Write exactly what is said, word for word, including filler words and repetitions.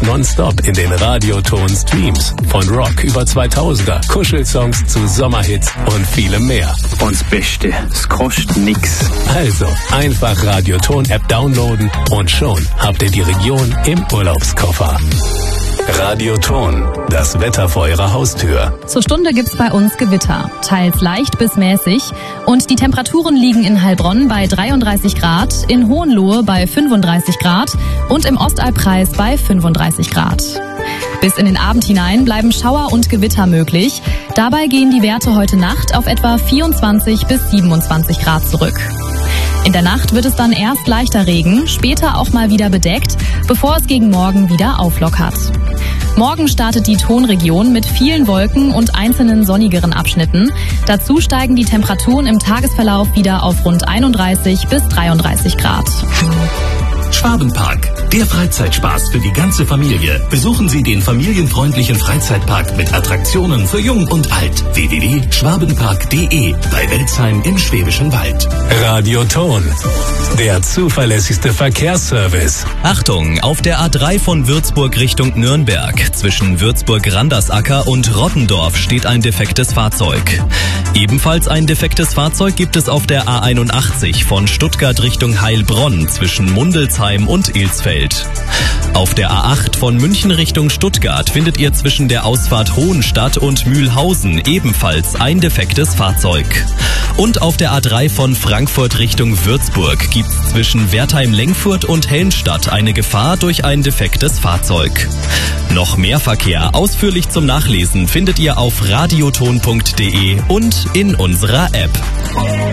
nonstop in den Radioton-Streams. Von Rock über zweitausender, Kuschelsongs zu Sommerhits und vielem mehr. Und das Beste, es kostet nix. Also, einfach Radioton-App downloaden und schon habt ihr die Region im Urlaubskoffer. Radioton, das Wetter vor eurer Haustür. Zur Stunde gibt's bei uns Gewitter, teils leicht bis mäßig. Und die Temperaturen liegen in Heilbronn bei dreiunddreißig Grad, in Hohenlohe bei fünfunddreißig Grad und im Ostalbkreis bei fünfunddreißig Grad. Bis in den Abend hinein bleiben Schauer und Gewitter möglich. Dabei gehen die Werte heute Nacht auf etwa vierundzwanzig bis siebenundzwanzig Grad zurück. In der Nacht wird es dann erst leichter Regen, später auch mal wieder bedeckt, bevor es gegen morgen wieder auflockert. Morgen startet die Tonregion mit vielen Wolken und einzelnen sonnigeren Abschnitten. Dazu steigen die Temperaturen im Tagesverlauf wieder auf rund einunddreißig bis dreiunddreißig Grad. Schwabenpark, der Freizeitspaß für die ganze Familie. Besuchen Sie den familienfreundlichen Freizeitpark mit Attraktionen für Jung und Alt. w w w punkt schwabenpark punkt de bei Welzheim im Schwäbischen Wald. Radioton, der zuverlässigste Verkehrsservice. Achtung, auf der A drei von Würzburg Richtung Nürnberg. Zwischen Würzburg-Randersacker und Rottendorf steht ein defektes Fahrzeug. Ebenfalls ein defektes Fahrzeug gibt es auf der A einundachtzig von Stuttgart Richtung Heilbronn zwischen Mundelsheim und Ilsfeld. Auf der A acht von München Richtung Stuttgart findet ihr zwischen der Ausfahrt Hohenstadt und Mühlhausen ebenfalls ein defektes Fahrzeug. Und auf der A drei von Frankfurt Richtung Würzburg gibt es zwischen Wertheim-Lengfurt und Helmstadt eine Gefahr durch ein defektes Fahrzeug. Noch mehr Verkehr ausführlich zum Nachlesen findet ihr auf radioton punkt de und in unserer App.